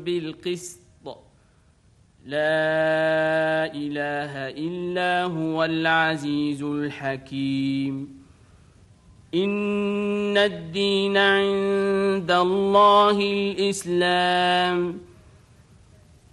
بالقسط لا إله إلا هو العزيز الحكيم إن الدين عند الله الإسلام